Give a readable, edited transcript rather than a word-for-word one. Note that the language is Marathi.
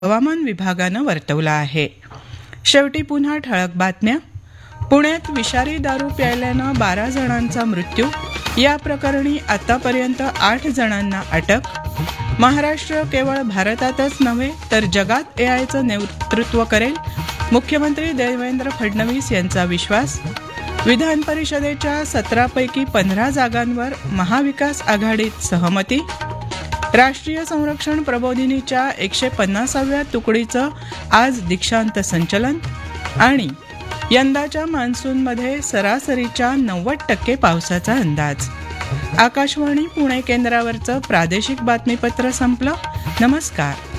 हवामान विभागानं वर्तवला आहे. शेवटी पुन्हा ठळक बातम्या. पुण्यात विषारी दारू प्यायल्यानं 12 जणांचा मृत्यू. या प्रकरणी आतापर्यंत 8 जणांना अटक. महाराष्ट्र केवळ भारतातच नव्हे तर जगात एआयचं नेतृत्व करेल, मुख्यमंत्री देवेंद्र फडणवीस यांचा विश्वास. विधान परिषदेच्या 17 पैकी 15 जागांवर महाविकास आघाडीत सहमती. राष्ट्रीय संरक्षण प्रबोधिनीच्या 150व्या तुकडीचं आज दीक्षांत संचलन. आणि यंदाच्या मान्सूनमध्ये सरासरीच्या 90% पावसाचा अंदाज. आकाशवाणी पुणे केंद्रावरचं प्रादेशिक बातमीपत्र संपलं. नमस्कार.